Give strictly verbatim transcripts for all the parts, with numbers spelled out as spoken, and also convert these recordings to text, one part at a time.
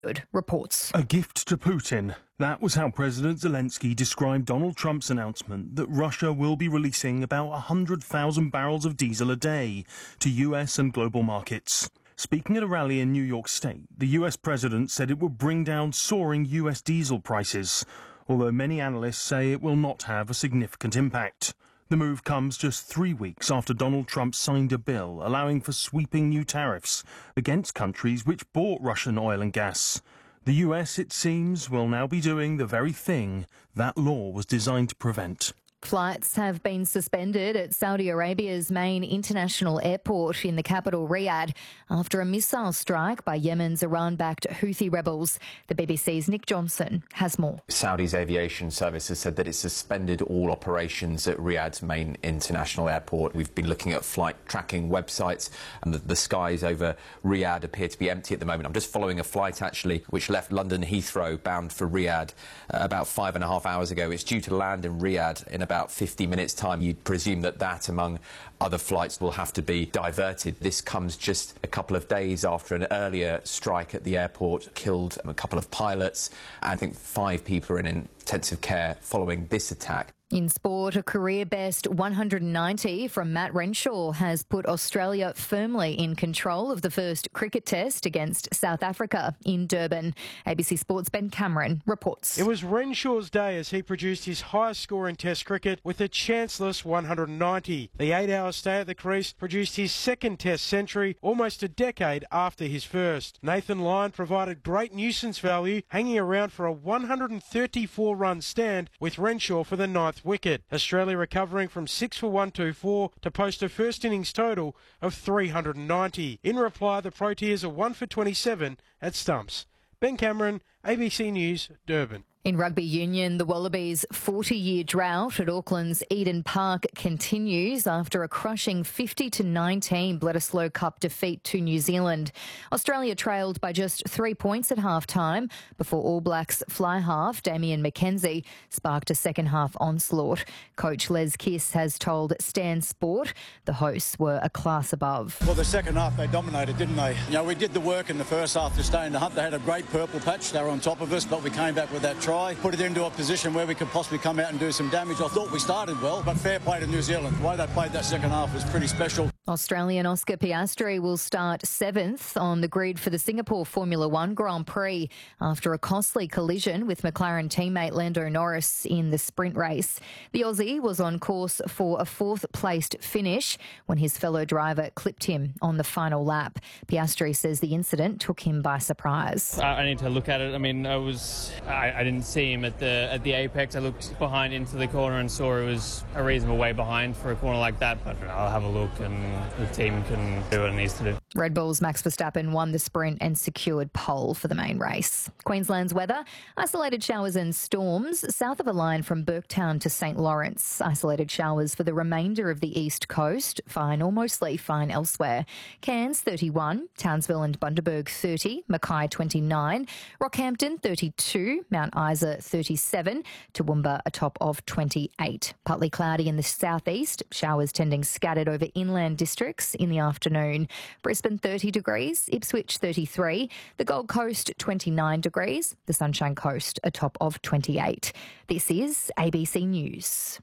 reports. A gift to Putin. That was how President Zelensky described Donald Trump's announcement that Russia will be releasing about one hundred thousand barrels of diesel a day to U S and global markets. Speaking at a rally in New York State, the U S president said it would bring down soaring U S diesel prices, although many analysts say it will not have a significant impact. The move comes just three weeks after Donald Trump signed a bill allowing for sweeping new tariffs against countries which bought Russian oil and gas. The U S, it seems, will now be doing the very thing that law was designed to prevent. Flights have been suspended at Saudi Arabia's main international airport in the capital, Riyadh, after a missile strike by Yemen's Iran-backed Houthi rebels. The B B C's Nick Johnson has more. Saudi's aviation service has said that it suspended all operations at Riyadh's main international airport. We've been looking at flight tracking websites, and the, the skies over Riyadh appear to be empty at the moment. I'm just following a flight, actually, which left London Heathrow bound for Riyadh uh, about five and a half hours ago. It's due to land in Riyadh in about fifty minutes' time. You'd presume that that, among other flights, will have to be diverted. This comes just a couple of days after an earlier strike at the airport killed a couple of pilots, and I think five people are in intensive care following this attack. In sport, a career-best one hundred ninety from Matt Renshaw has put Australia firmly in control of the first cricket test against South Africa in Durban. A B C Sports' Ben Cameron reports. It was Renshaw's day as he produced his highest score in Test cricket with a chanceless one hundred ninety. The eight-hour stay at the crease produced his second Test century almost a decade after his first. Nathan Lyon provided great nuisance value, hanging around for a one hundred thirty-four run stand with Renshaw for the ninth wicket. Australia recovering from six for one twenty-four to post a first innings total of three hundred ninety. In reply, the Proteas are one for twenty-seven at stumps. Ben Cameron, A B C News, Durban. In rugby union, the Wallabies' forty-year drought at Auckland's Eden Park continues after a crushing fifty to nineteen Bledisloe Cup defeat to New Zealand. Australia trailed by just three points at half-time before All Blacks fly-half Damien McKenzie sparked a second-half onslaught. Coach Les Kiss has told Stan Sport the hosts were a class above. Well, the second half they dominated, didn't they? You know, we did the work in the first half to stay in the hunt. They had a great purple patch. They were on top of us, but we came back with that try. Put it into a position where we could possibly come out and do some damage. I thought we started well, but fair play to New Zealand. The way they played that second half was pretty special. Australian Oscar Piastri will start seventh on the grid for the Singapore Formula One Grand Prix after a costly collision with McLaren teammate Lando Norris in the sprint race. The Aussie was on course for a fourth-placed finish when his fellow driver clipped him on the final lap. Piastri says the incident took him by surprise. I need to look at it. I mean, I was I, I didn't see him at the at the apex. I looked behind into the corner and saw it was a reasonable way behind for a corner like that. But I'll have a look and the team can do what it needs to do. Red Bull's Max Verstappen won the sprint and secured pole for the main race. Queensland's weather, isolated showers and storms south of a line from Burketown to St Lawrence. Isolated showers for the remainder of the east coast, fine or mostly fine elsewhere. Cairns thirty-one, Townsville and Bundaberg thirty, Mackay twenty-nine, Rockhampton thirty-two, Mount Isa thirty-seven, Toowoomba a top of twenty-eight. Partly cloudy in the southeast, showers tending scattered over inland districts in the afternoon. Brisbane thirty degrees, Ipswich thirty-three, the Gold Coast twenty-nine degrees, the Sunshine Coast a top of twenty-eight. This is A B C News.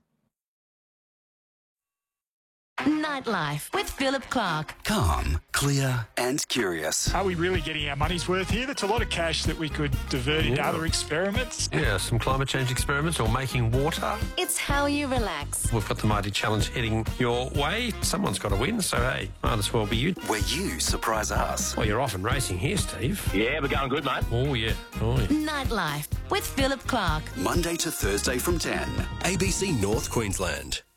Nightlife with Philip Clark. Calm, clear and curious. Are we really getting our money's worth here? That's a lot of cash that we could divert into yeah. other experiments. Yeah, some climate change experiments or making water. It's how you relax. We've got the Mighty Challenge heading your way. Someone's got to win, so hey, might as well be you. Where you surprise us. Well, you're off and racing here, Steve. Yeah, we're going good, mate. Oh, yeah. Oh, yeah. Nightlife with Philip Clark. Monday to Thursday from ten. A B C North Queensland.